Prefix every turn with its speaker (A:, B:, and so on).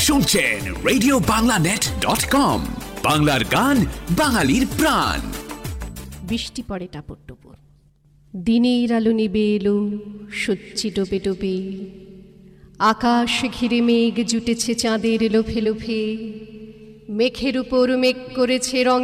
A: শুনছেন RadioBanglaNet.com, বাংলার গান, বাঙালির প্রাণ।
B: বৃষ্টি পড়ে টাপর টুপুর, দিনের আলো নিবে এলো সচ্চি টোপে টোপে, আকাশ ঘিরে মেঘ জুটেছে চাঁদের লোফে লোফে, মেঘের উপর মেঘ করেছে রঙ